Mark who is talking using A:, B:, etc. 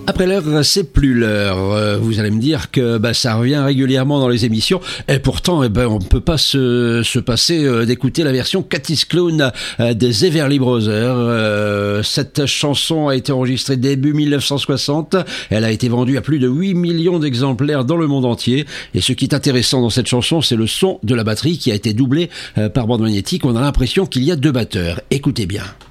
A: Après l'heure, c'est plus l'heure. Vous allez me dire que ça revient régulièrement dans les émissions. Et pourtant, on ne peut pas se passer d'écouter la version Cathy's Clown des Everly Brothers. Cette chanson a été enregistrée début 1960. Elle a été vendue à plus de 8 millions d'exemplaires dans le monde entier. Et ce qui est intéressant dans cette chanson, c'est le son de la batterie qui a été doublé par bande magnétique. On a l'impression qu'il y a deux batteurs. Écoutez bien.